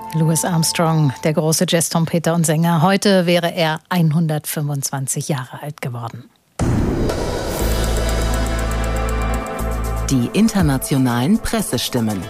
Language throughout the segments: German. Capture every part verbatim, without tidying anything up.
Louis Armstrong, der große Jazztrompeter und Sänger. Heute wäre er hundertfünfundzwanzig Jahre alt geworden. Die internationalen Pressestimmen.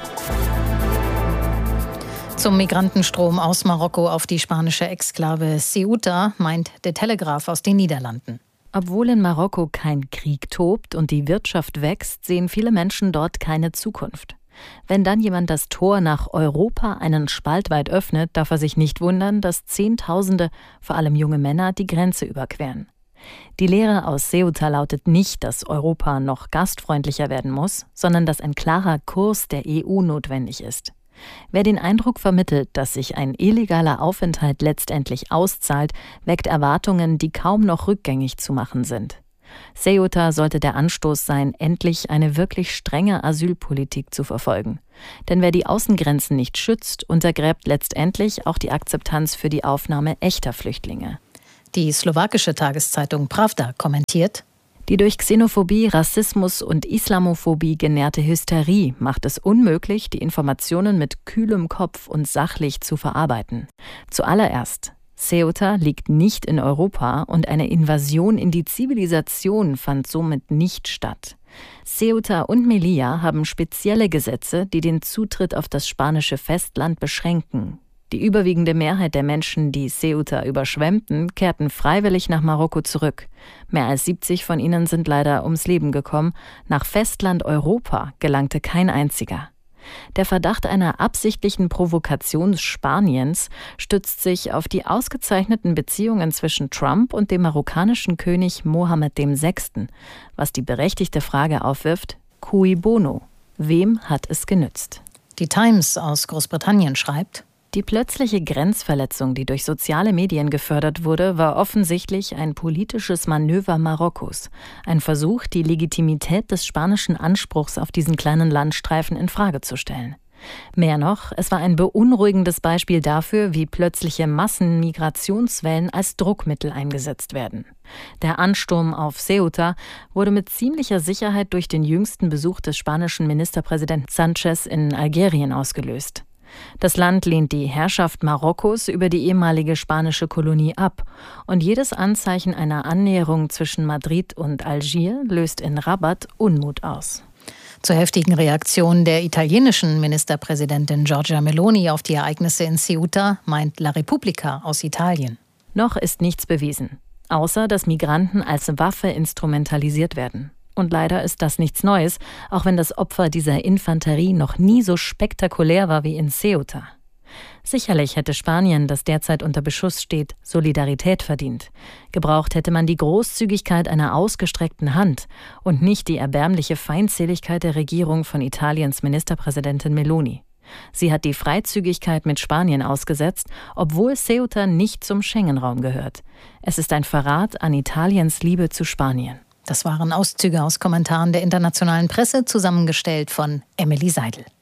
Zum Migrantenstrom aus Marokko auf die spanische Exklave Ceuta meint der Telegraph aus den Niederlanden. Obwohl in Marokko kein Krieg tobt und die Wirtschaft wächst, sehen viele Menschen dort keine Zukunft. Wenn dann jemand das Tor nach Europa einen Spalt weit öffnet, darf er sich nicht wundern, dass Zehntausende, vor allem junge Männer, die Grenze überqueren. Die Lehre aus Ceuta lautet nicht, dass Europa noch gastfreundlicher werden muss, sondern dass ein klarer Kurs der E U notwendig ist. Wer den Eindruck vermittelt, dass sich ein illegaler Aufenthalt letztendlich auszahlt, weckt Erwartungen, die kaum noch rückgängig zu machen sind. Ceuta sollte der Anstoß sein, endlich eine wirklich strenge Asylpolitik zu verfolgen. Denn wer die Außengrenzen nicht schützt, untergräbt letztendlich auch die Akzeptanz für die Aufnahme echter Flüchtlinge. Die slowakische Tageszeitung Pravda kommentiert: Die durch Xenophobie, Rassismus und Islamophobie genährte Hysterie macht es unmöglich, die Informationen mit kühlem Kopf und sachlich zu verarbeiten. Zuallererst: Ceuta liegt nicht in Europa und eine Invasion in die Zivilisation fand somit nicht statt. Ceuta und Melilla haben spezielle Gesetze, die den Zutritt auf das spanische Festland beschränken. Die überwiegende Mehrheit der Menschen, die Ceuta überschwemmten, kehrten freiwillig nach Marokko zurück. Mehr als siebzig von ihnen sind leider ums Leben gekommen. Nach Festland Europa gelangte kein einziger. Der Verdacht einer absichtlichen Provokation Spaniens stützt sich auf die ausgezeichneten Beziehungen zwischen Trump und dem marokkanischen König Mohammed der Sechste, was die berechtigte Frage aufwirft: Cui bono? Wem hat es genützt? Die Times aus Großbritannien schreibt: Die plötzliche Grenzverletzung, die durch soziale Medien gefördert wurde, war offensichtlich ein politisches Manöver Marokkos. Ein Versuch, die Legitimität des spanischen Anspruchs auf diesen kleinen Landstreifen in Frage zu stellen. Mehr noch, es war ein beunruhigendes Beispiel dafür, wie plötzliche Massenmigrationswellen als Druckmittel eingesetzt werden. Der Ansturm auf Ceuta wurde mit ziemlicher Sicherheit durch den jüngsten Besuch des spanischen Ministerpräsidenten Sánchez in Algerien ausgelöst. Das Land lehnt die Herrschaft Marokkos über die ehemalige spanische Kolonie ab und jedes Anzeichen einer Annäherung zwischen Madrid und Algier löst in Rabat Unmut aus. Zur heftigen Reaktion der italienischen Ministerpräsidentin Giorgia Meloni auf die Ereignisse in Ceuta meint La Repubblica aus Italien: Noch ist nichts bewiesen, außer dass Migranten als Waffe instrumentalisiert werden. Und leider ist das nichts Neues, auch wenn das Opfer dieser Infanterie noch nie so spektakulär war wie in Ceuta. Sicherlich hätte Spanien, das derzeit unter Beschuss steht, Solidarität verdient. Gebraucht hätte man die Großzügigkeit einer ausgestreckten Hand und nicht die erbärmliche Feindseligkeit der Regierung von Italiens Ministerpräsidentin Meloni. Sie hat die Freizügigkeit mit Spanien ausgesetzt, obwohl Ceuta nicht zum Schengen-Raum gehört. Es ist ein Verrat an Italiens Liebe zu Spanien. Das waren Auszüge aus Kommentaren der internationalen Presse, zusammengestellt von Emily Seidel.